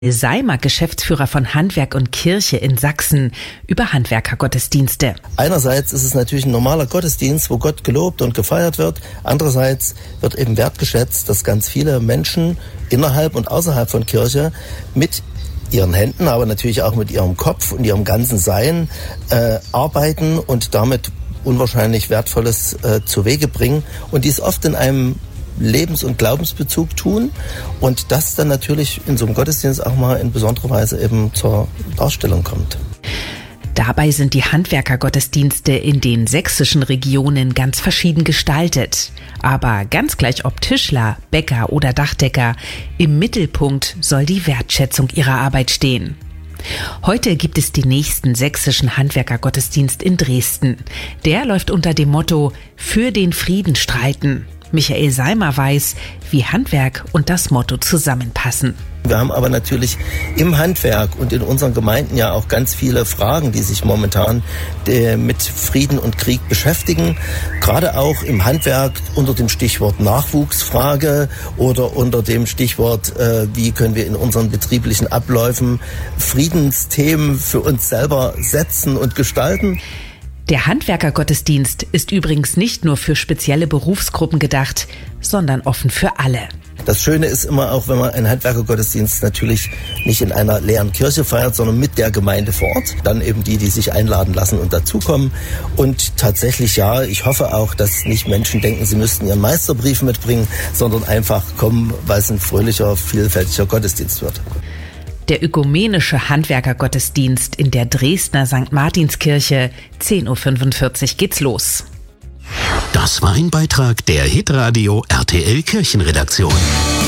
Seimer, Geschäftsführer von Handwerk und Kirche in Sachsen, über Handwerkergottesdienste. Einerseits ist es natürlich ein normaler Gottesdienst, wo Gott gelobt und gefeiert wird. Andererseits wird eben wertgeschätzt, dass ganz viele Menschen innerhalb und außerhalb von Kirche mit ihren Händen, aber natürlich auch mit ihrem Kopf und ihrem ganzen Sein arbeiten und damit unwahrscheinlich Wertvolles zu Wege bringen. Und dies oft in einem Lebens- und Glaubensbezug tun und das dann natürlich in so einem Gottesdienst auch mal in besonderer Weise eben zur Darstellung kommt. Dabei sind die Handwerkergottesdienste in den sächsischen Regionen ganz verschieden gestaltet. Aber ganz gleich ob Tischler, Bäcker oder Dachdecker, im Mittelpunkt soll die Wertschätzung ihrer Arbeit stehen. Heute gibt es den nächsten sächsischen Handwerkergottesdienst in Dresden. Der läuft unter dem Motto „Für den Frieden streiten“. Michael Seimer weiß, wie Handwerk und das Motto zusammenpassen. Wir haben aber natürlich im Handwerk und in unseren Gemeinden ja auch ganz viele Fragen, die sich momentan mit Frieden und Krieg beschäftigen. Gerade auch im Handwerk unter dem Stichwort Nachwuchsfrage oder unter dem Stichwort, wie können wir in unseren betrieblichen Abläufen Friedensthemen für uns selber setzen und gestalten. Der Handwerkergottesdienst ist übrigens nicht nur für spezielle Berufsgruppen gedacht, sondern offen für alle. Das Schöne ist immer auch, wenn man einen Handwerkergottesdienst natürlich nicht in einer leeren Kirche feiert, sondern mit der Gemeinde vor Ort. Dann eben die sich einladen lassen und dazukommen. Und tatsächlich ja, ich hoffe auch, dass nicht Menschen denken, sie müssten ihren Meisterbrief mitbringen, sondern einfach kommen, weil es ein fröhlicher, vielfältiger Gottesdienst wird. Der ökumenische Handwerkergottesdienst in der Dresdner St. Martinskirche, 10:45 Uhr geht's los. Das war ein Beitrag der Hitradio RTL Kirchenredaktion.